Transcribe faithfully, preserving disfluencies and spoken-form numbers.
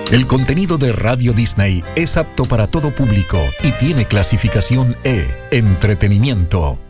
El contenido de Radio Disney es apto para todo público y tiene clasificación E, entretenimiento.